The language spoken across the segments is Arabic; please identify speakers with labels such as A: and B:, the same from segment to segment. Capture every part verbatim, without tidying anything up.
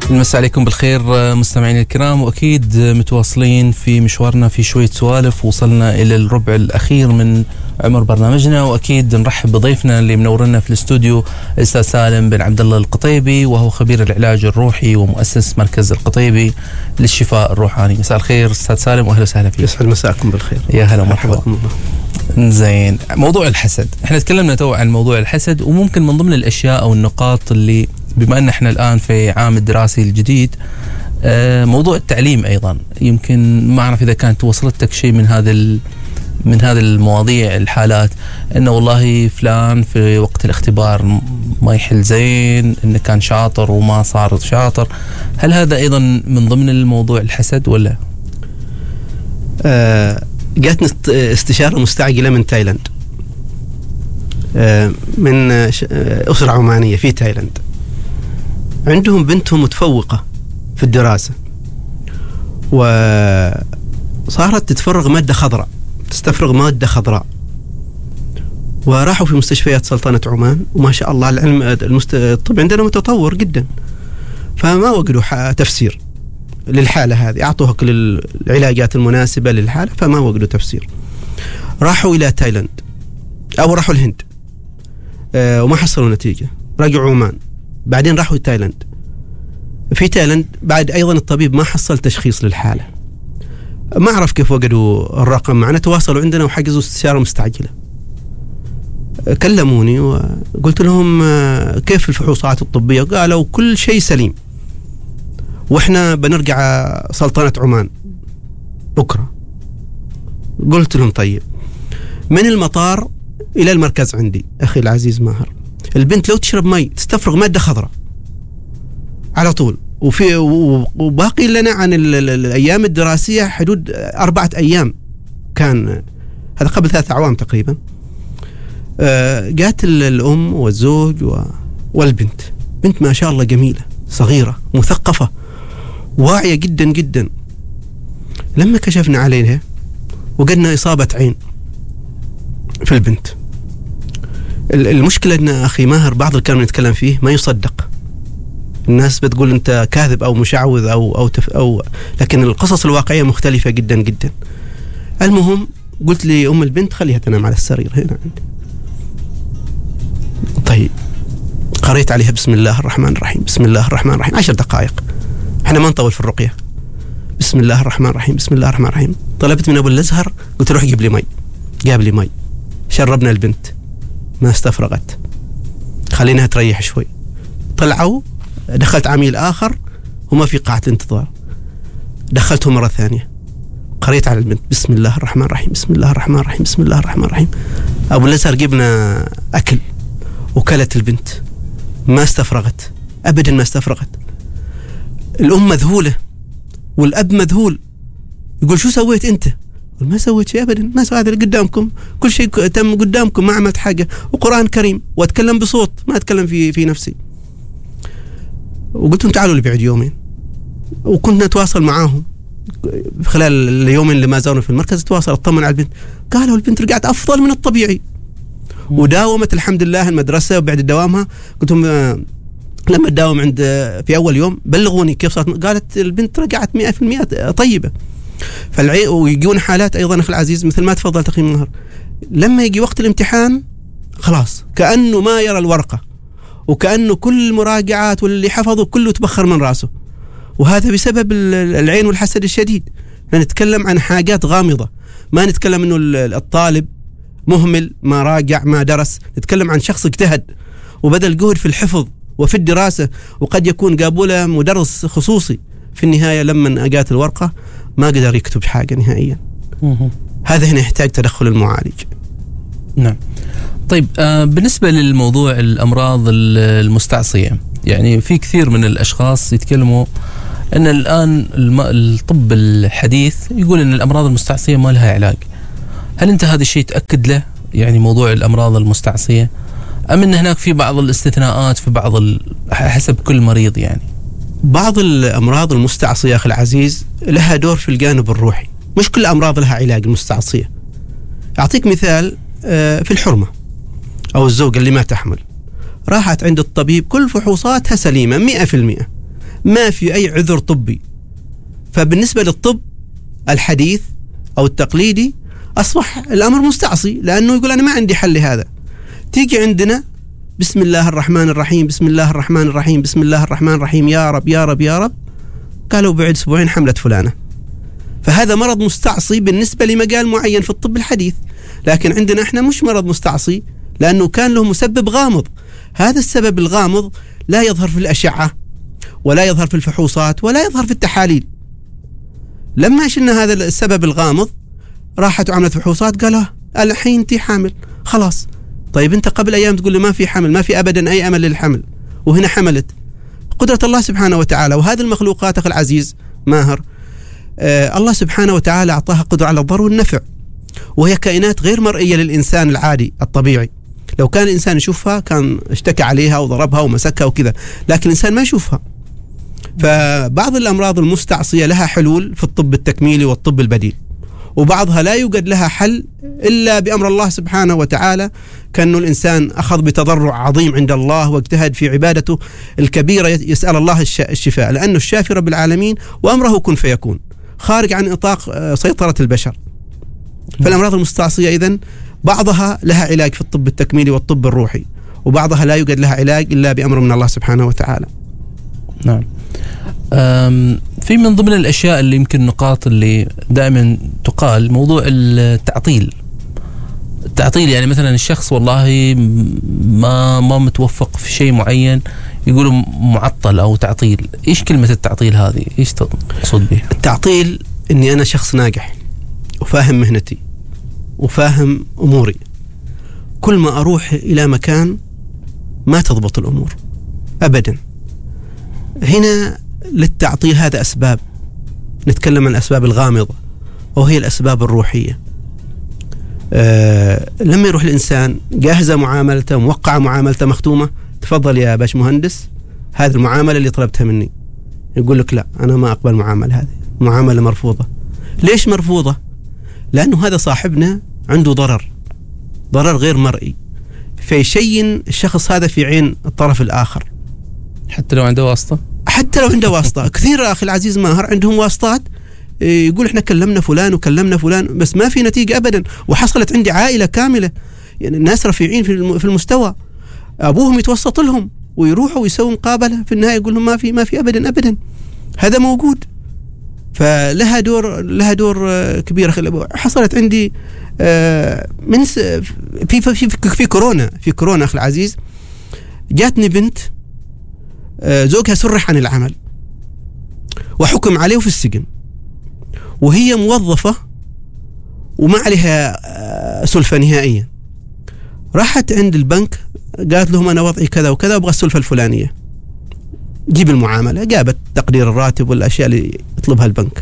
A: المساء عليكم بالخير مستمعين الكرام، وأكيد متواصلين في مشوارنا في شوية سوالف. وصلنا إلى الربع الأخير من عمر برنامجنا، وأكيد نرحب بضيفنا اللي منورنا في الاستوديو الأستاذ سالم بن عبد الله القطيبي، وهو خبير العلاج الروحي ومؤسس مركز القطيبي للشفاء الروحاني. مساء الخير أستاذ سالم وأهلا وسهلا فيك.
B: يسعد مساءكم بالخير.
A: يا هلا ومرحبا. زين، موضوع الحسد، احنا تكلمنا تو عن موضوع الحسد، وممكن من ضمن الأشياء أو النقاط اللي بما أن احنا الآن في عام الدراسي الجديد، موضوع التعليم أيضا. يمكن ما أعرف إذا كانت وصلتك شيء من هذا من هذه المواضيع، الحالات إنه والله فلان في وقت الاختبار ما يحل زين، إنه كان شاطر وما صار شاطر. هل هذا أيضا من ضمن الموضوع الحسد ولا؟
B: آه جاتني استشارة مستعجلة من تايلاند، آه من أسرة عمانية في تايلاند. عندهم بنتهم متفوقة في الدراسة، وصارت تتفرغ مادة خضراء تستفرغ مادة خضراء وراحوا في مستشفيات سلطنة عمان، وما شاء الله العلم المست... الطب عندنا متطور جدا، فما وجدوا تفسير للحالة هذه. أعطوها كل العلاجات المناسبة للحالة فما وجدوا تفسير. راحوا إلى تايلاند أو راحوا الهند أه وما حصلوا نتيجة، رجعوا عمان، بعدين راحوا تايلاند. في تايلاند بعد أيضا الطبيب ما حصل تشخيص للحالة. ما أعرف كيف وجدوا الرقم معنا، تواصلوا عندنا وحجزوا استشارة مستعجلة. كلموني وقلت لهم كيف الفحوصات الطبية؟ قالوا كل شيء سليم، وإحنا بنرجع سلطنة عمان بكرة. قلت لهم طيب. من المطار إلى المركز عندي أخي العزيز ماهر، البنت لو تشرب مي تستفرغ مادة خضراء على طول، وفي وباقي لنا عن الأيام الدراسية حدود أربعة أيام، كان هذا قبل ثلاثة أعوام تقريبا. جات الأم والزوج والبنت، بنت ما شاء الله جميلة صغيرة مثقفة واعية جدا جدا. لما كشفنا عليها وجدنا إصابة عين في البنت. المشكلة أن أخي ماهر بعض الكلام نتكلم فيه ما يصدق، الناس بتقول أنت كاذب أو مشعوذ أو أو, تف أو لكن القصص الواقعية مختلفة جدا جدا. المهم قلت لي أم البنت خليها تنام على السرير هنا عندي. طيب قريت عليها بسم الله الرحمن الرحيم بسم الله الرحمن الرحيم عشر دقائق، احنا ما نطول في الرقية. بسم الله الرحمن الرحيم بسم الله الرحمن الرحيم. طلبت من أبو الأزهر قلت روح جيب لي مي، جاب لي مي، شربنا البنت ما استفرغت، خليناها تريح شوي. طلعوا، دخلت عميل آخر وما في قاعة الانتظار، دخلته مرة ثانية، قريت على البنت بسم الله الرحمن الرحيم بسم الله الرحمن الرحيم بسم الله الرحمن الرحيم. أبو الأزهر جبنا أكل وكلت البنت ما استفرغت أبدا، ما استفرغت. الأم مذهولة والأب مذهول، يقول شو سويت أنت؟ ما سويت شيء أبدا، ما سويت، هذا قدامكم كل شيء تم قدامكم، ما عملت حاجة، وقرآن كريم وأتكلم بصوت ما أتكلم في في نفسي. وقلت لهم تعالوا لي بعد يومين، وكنت نتواصل معاهم خلال اليومين اللي ما زالوا في المركز، تواصل اطمن على البنت، قالوا البنت رجعت أفضل من الطبيعي وداومت الحمد لله المدرسة. وبعد دوامها قلت لهم لما تداوم عند في أول يوم بلغوني كيف صارت، قالت البنت رجعت مئة في المئة طيبة. فالعي ويجون حالات أيضا أخي العزيز مثل ما تفضل تقي النهر، لما يجي وقت الامتحان خلاص كأنه ما يرى الورقة، وكأنه كل المراجعات واللي حفظه كله تبخر من رأسه. وهذا بسبب العين والحسد الشديد. نتكلم عن حاجات غامضة، ما نتكلم أنه الطالب مهمل ما راجع ما درس، نتكلم عن شخص اجتهد وبذل جهد في الحفظ وفي الدراسة، وقد يكون جابوا له مدرس خصوصي، في النهاية لما أجات الورقة ما قدر يكتب حاجة نهائيا. هذا هنا يحتاج تدخل المعالج.
A: نعم. طيب آه بالنسبة للموضوع الأمراض المستعصية، يعني في كثير من الأشخاص يتكلموا أن الآن الطب الحديث يقول أن الأمراض المستعصية ما لها علاج. هل أنت هذا الشيء تأكد له، يعني موضوع الأمراض المستعصية، أم أن هناك في بعض الاستثناءات في بعض حسب كل مريض؟ يعني
B: بعض الأمراض المستعصية أخي العزيز لها دور في الجانب الروحي، مش كل الأمراض لها علاج المستعصية. أعطيك مثال، في الحرمة أو الزوجة اللي ما تحمل، راحت عند الطبيب كل فحوصاتها سليمة مئة في المئة، ما في أي عذر طبي. فبالنسبة للطب الحديث أو التقليدي أصبح الأمر مستعصي، لأنه يقول أنا ما عندي حل لهذا. تيجي عندنا بسم الله الرحمن الرحيم بسم الله الرحمن الرحيم بسم الله الرحمن الرحيم يا رب يا رب يا رب، قالوا بعد أسبوعين حملت فلانة. فهذا مرض مستعصي بالنسبة لمجال معين في الطب الحديث، لكن عندنا احنا مش مرض مستعصي، لأنه كان له مسبب غامض. هذا السبب الغامض لا يظهر في الأشعة ولا يظهر في الفحوصات ولا يظهر في التحاليل. لما شلنا هذا السبب الغامض راحت وعملت فحوصات، قالوا الحين انت حامل خلاص. طيب انت قبل ايام تقول لي ما في حمل، ما في ابدا اي امل للحمل، وهنا حملت. قدرة الله سبحانه وتعالى. وهذه المخلوقات اخي العزيز ماهر، آه الله سبحانه وتعالى اعطاها قدرة على الضر والنفع، وهي كائنات غير مرئية للانسان العادي الطبيعي. لو كان الانسان يشوفها كان اشتكى عليها وضربها ومسكها وكذا، لكن الانسان ما يشوفها. فبعض الامراض المستعصية لها حلول في الطب التكميلي والطب البديل، وبعضها لا يوجد لها حل إلا بأمر الله سبحانه وتعالى، كأنه الإنسان أخذ بتضرع عظيم عند الله واجتهد في عبادته الكبيرة، يسأل الله الشفاء، لأنه الشافي رب العالمين وأمره كن فيكون، خارج عن إطاق سيطرة البشر. فالأمراض المستعصية إذن بعضها لها علاج في الطب التكميلي والطب الروحي، وبعضها لا يوجد لها علاج إلا بأمر من الله سبحانه وتعالى.
A: نعم. في من ضمن الأشياء اللي يمكن نقاط اللي دائما تقال موضوع التعطيل. التعطيل يعني مثلا الشخص والله ما ما متوفق في شيء معين يقولوا معطل أو تعطيل. إيش كلمة التعطيل هذه؟ إيش تقصد به؟
B: التعطيل إني أنا شخص ناجح وفاهم مهنتي وفاهم أموري، كل ما أروح إلى مكان ما تضبط الأمور أبدا. هنا للتعطيل هذا أسباب، نتكلم عن الأسباب الغامضة وهي الأسباب الروحية. أه لما يروح الإنسان جاهزة معاملته، موقعة معاملته مختومة، تفضل يا باش مهندس هذه المعاملة اللي طلبتها مني، يقول لك لا أنا ما أقبل معاملة، هذه معاملة مرفوضة. ليش مرفوضة؟ لأنه هذا صاحبنا عنده ضرر، ضرر غير مرئي، فيشين الشخص هذا في عين الطرف الآخر
A: حتى لو عنده واسطة.
B: حتى لو عنده واسطة. كثير أخي العزيز ماهر عندهم واسطات، يقول إحنا كلمنا فلان وكلمنا فلان بس ما في نتيجة أبدا. وحصلت عندي عائلة كاملة، يعني الناس رفيعين في المستوى، أبوهم يتوسط لهم ويروحوا ويسووا مقابلة، في النهاية يقول لهم ما في ما في أبدا أبدا. هذا موجود. فلها دور لها دور كبير. حصلت عندي من في في في, في كورونا في كورونا أخي العزيز، جاتني بنت زوجها سرح عن العمل وحكم عليه في السجن، وهي موظفة وما عليها سلفة نهائيا. راحت عند البنك قالت لهم أنا وضعي كذا وكذا وأبغى السلفة الفلانية، جيب المعاملة. جابت تقدير الراتب والأشياء اللي يطلبها البنك،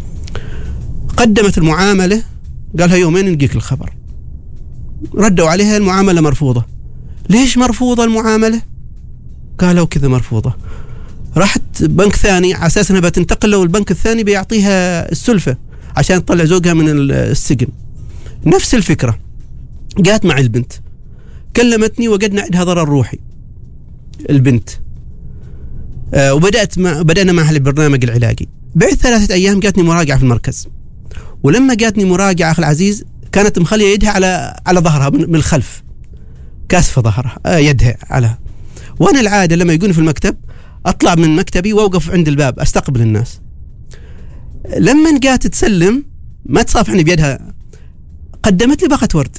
B: قدمت المعاملة، قالها يومين نجيك الخبر. ردوا عليها المعاملة مرفوضة. ليش مرفوضة المعاملة؟ قالوا كذا مرفوضة. راحت بنك ثاني على أساس أنها بتنتقل له البنك الثاني بيعطيها السلفة عشان تطلع زوجها من السجن. نفس الفكرة. جات مع البنت كلمتني وقدنا عندها ضرر روحي البنت، آه وبدأت مع بدأنا معها البرنامج العلاجي. بعد ثلاثة أيام جاتني مراجعة في المركز، ولما جاتني مراجعة أخي العزيز كانت مخلية يدها على على ظهرها من الخلف، كاسفة ظهرها آه يدها على. وأنا العادة لما يجوني في المكتب أطلع من مكتبي وأوقف عند الباب أستقبل الناس. لما جات تسلم ما تصافحني بيدها، قدمت لي باقة ورد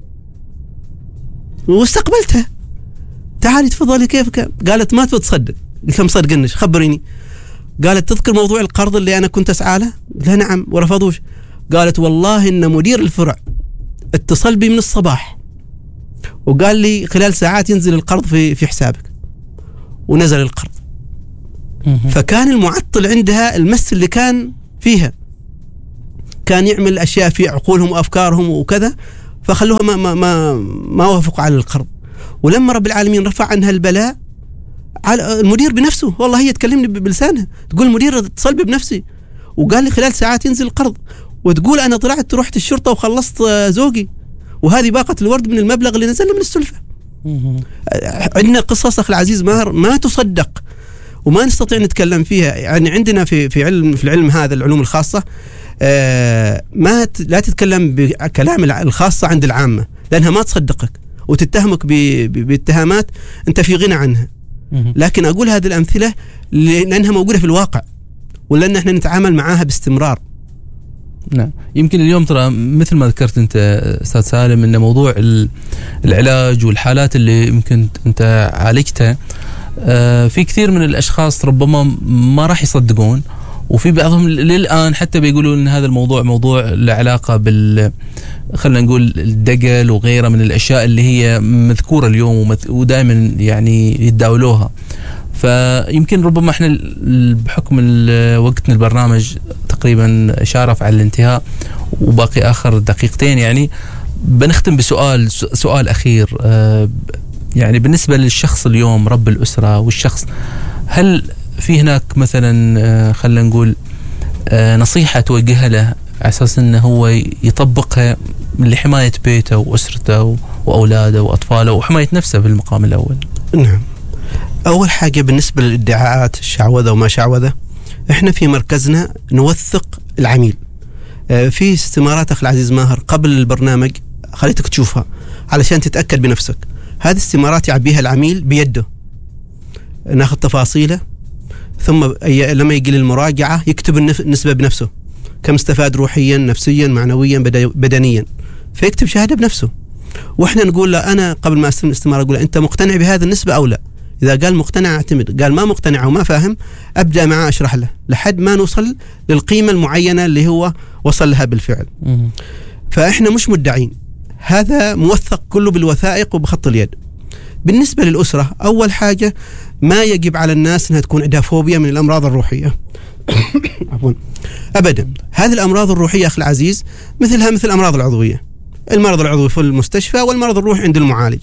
B: واستقبلتها. تعالي تفضلي كيفك؟ قالت ما تتصدق. قلت لها مصدقنش، خبريني. قالت تذكر موضوع القرض اللي أنا كنت أسعى له؟ قلت لها نعم ورفضوش. قالت والله إن مدير الفرع اتصل بي من الصباح وقال لي خلال ساعات ينزل القرض في في حسابك، ونزل القرض. فكان المعطل عندها المس اللي كان فيها، كان يعمل أشياء في عقولهم وأفكارهم وكذا، فخلوها ما ما ما, ما وافقوا على القرض. ولما رب العالمين رفع عنها البلاء، على المدير بنفسه، والله هي تكلمني بلسانها تقول المدير اتصل بي بنفسي وقال لي خلال ساعات ينزل القرض، وتقول أنا طلعت رحت الشرطة وخلصت زوجي، وهذه باقة الورد من المبلغ اللي نزل من السلفة. عندنا قصص أخي العزيز ماهر ما تصدق، وما نستطيع نتكلم فيها. يعني عندنا في في علم في العلم هذا العلوم الخاصة آه ما لا تتكلم بكلام الخاصة عند العامة، لأنها ما تصدقك وتتهمك باتهامات أنت في غنى عنها. لكن أقول هذه الأمثلة لأنها موجودة في الواقع، ولأن احنا نتعامل معاها باستمرار.
A: نعم. يمكن اليوم ترى مثل ما ذكرت أنت أستاذ سالم أن موضوع العلاج والحالات اللي يمكن أنت عالجتها في كثير من الأشخاص ربما ما راح يصدقون، وفي بعضهم للآن حتى بيقولوا أن هذا الموضوع موضوع له علاقة بال خلينا نقول الدجل وغيره من الأشياء اللي هي مذكورة اليوم ودائما يعني يتداولوها. فيمكن ربما احنا بحكم وقتنا البرنامج تقريبا شارف على الانتهاء وباقي آخر دقيقتين، يعني بنختم بسؤال سؤال أخير. يعني بالنسبة للشخص اليوم رب الأسرة والشخص، هل في هناك مثلا خلينا نقول نصيحة توجهها له على أساس أنه هو يطبقها لحماية بيته وأسرته وأولاده وأطفاله وحماية نفسه في المقام الأول؟
B: نعم. أول حاجة بالنسبة للادعاءات الشعوذة وما شعوذة، إحنا في مركزنا نوثق العميل. في استمارات أخي العزيز ماهر قبل البرنامج خليتك تشوفها علشان تتأكد بنفسك. هذه استمارات يعبيها العميل بيده، ناخذ تفاصيله، ثم لما يجي للمراجعة يكتب النسبة بنفسه، كم استفاد روحيا نفسيا معنويا بدنيا، فيكتب شهادة بنفسه. وإحنا نقول له أنا قبل ما أستلم الاستمارة أقول له أنت مقتنع بهذه النسبة أو لا؟ إذا قال مقتنع أعتمد، قال ما مقتنع وما فاهم أبدأ معاه أشرح له لحد ما نوصل للقيمة المعينة اللي هو وصل لها بالفعل. فإحنا مش مدعين، هذا موثق كله بالوثائق وبخط اليد. بالنسبة للأسرة، أول حاجة ما يجب على الناس أنها تكون عندها فوبيا من الأمراض الروحية. عفوا أبدا. هذه الأمراض الروحية أخي العزيز مثلها مثل الأمراض العضوية، المرض العضوي في المستشفى والمرض الروحي عند المعالج.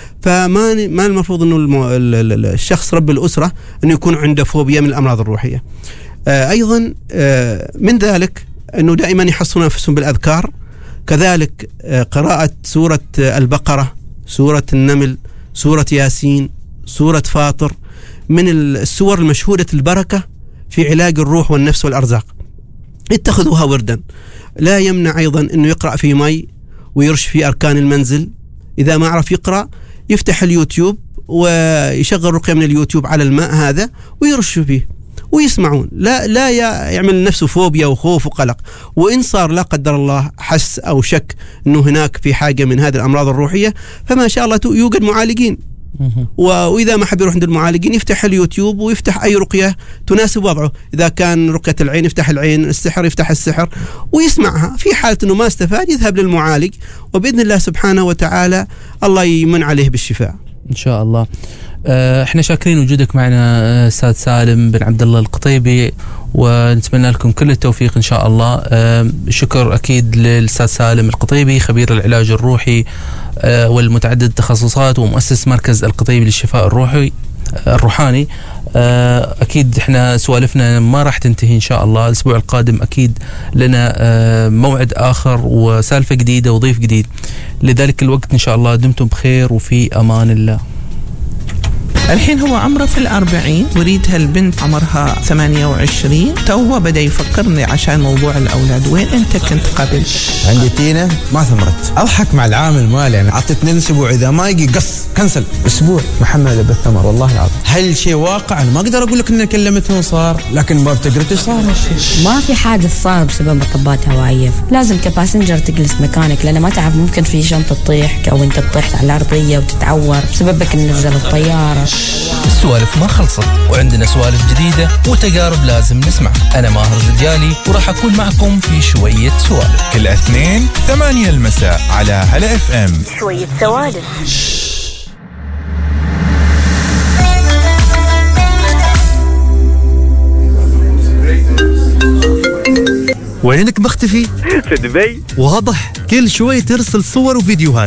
B: فما ما المفروض أنه الشخص رب الأسرة أنه يكون عنده فوبيا من الأمراض الروحية. آه أيضا آه من ذلك أنه دائما يحصنوا أنفسهم بالأذكار، كذلك آه قراءة سورة آه البقرة، سورة النمل، سورة ياسين، سورة فاطر، من السور المشهودة البركة في علاج الروح والنفس والأرزاق. اتخذوها وردا. لا يمنع أيضا أنه يقرأ في مي ويرش في أركان المنزل. إذا ما عرف يقرأ يفتح اليوتيوب ويشغل رقية من اليوتيوب على الماء هذا ويرش فيه ويسمعون. لا لا يعمل نفسه فوبيا وخوف وقلق. وإن صار لا قدر الله حس أو شك أنه هناك في حاجة من هذه الأمراض الروحية، فما شاء الله يوجد معالجين. وإذا ما حب يروح عند المعالجين يفتح اليوتيوب ويفتح أي رقية تناسب وضعه. إذا كان رقية العين يفتح العين، السحر يفتح السحر ويسمعها. في حالة أنه ما استفاد يذهب للمعالج، وبإذن الله سبحانه وتعالى الله يمن عليه بالشفاء
A: إن شاء الله. احنا شاكرين وجودك معنا أستاذ سالم بن عبد الله القطيبي، ونتمنى لكم كل التوفيق إن شاء الله. شكر أكيد للأستاذ سالم القطيبي خبير العلاج الروحي والمتعدد التخصصات ومؤسس مركز القطيبي للشفاء الروحي الروحاني. أكيد إحنا سوالفنا ما راح تنتهي إن شاء الله. الأسبوع القادم أكيد لنا موعد آخر وسالفة جديدة وضيف جديد. لذلك الوقت إن شاء الله دمتم بخير وفي أمان الله.
C: الحين هو عمره في الأربعين، وريدها البنت عمرها ثمانية وعشرين، توه بدأ يفكرني عشان موضوع الأولاد. وين أنت كنت قبل؟
D: عندي تينا ما ثمرت، أضحك مع العامل مالي، يعني عطتني أسبوع، إذا ما يجي قص كنسل أسبوع. محمد بالثمر والله العظيم. هل شيء واقع؟ أنا ما أقدر أقول لك إني كلمته وصار، لكن ما بتقرأ صار الشيء.
E: ما في حادث صار بسبب مطبات هوائية. لازم كباسنجر تجلس مكانك، لأن ما تعرف ممكن في شنطة تطيح أو أنت تطيح على الأرضية وتتعور بسببك إن نزل الطيارة.
A: السوالف ما خلصت، وعندنا سوالف جديدة وتجارب لازم نسمعها. أنا ماهر زديالي وراح أكون معكم في شوية سوالف
F: كل اثنين ثمانية المساء على هلا اف ام.
E: شوية سوالف.
G: وينك مختفي؟
H: في دبي.
G: واضح كل شوي ترسل صور وفيديوهات.